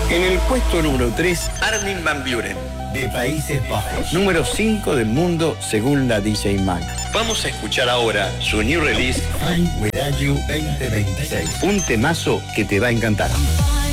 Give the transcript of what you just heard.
En el puesto número 3, Armin van Buuren, de Países Bajos. Número 5 del mundo según la DJ Mag. Vamos a escuchar ahora su new release, Fine Without You 2026. Un temazo que te va a encantar.